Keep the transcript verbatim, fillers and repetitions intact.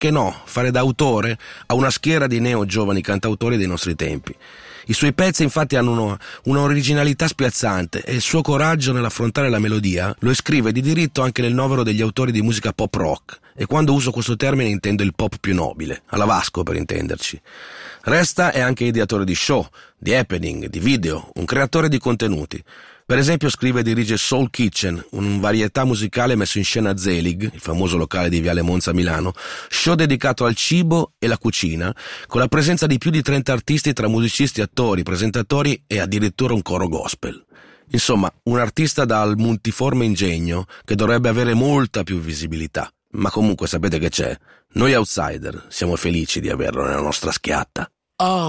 perché no, fare da autore a una schiera di neo giovani cantautori dei nostri tempi. I suoi pezzi infatti hanno uno, una originalità spiazzante e il suo coraggio nell'affrontare la melodia lo iscrive di diritto anche nel novero degli autori di musica pop rock, e quando uso questo termine intendo il pop più nobile, alla Vasco per intenderci. Resta è anche ideatore di show, di happening, di video, un creatore di contenuti. Per esempio scrive e dirige Soul Kitchen, un varietà musicale messo in scena a Zelig, il famoso locale di Viale Monza a Milano, show dedicato al cibo e la cucina, con la presenza di più di trenta artisti tra musicisti, attori, presentatori e addirittura un coro gospel. Insomma, un artista dal multiforme ingegno che dovrebbe avere molta più visibilità. Ma comunque sapete che c'è? Noi outsider siamo felici di averlo nella nostra schiatta. Oh.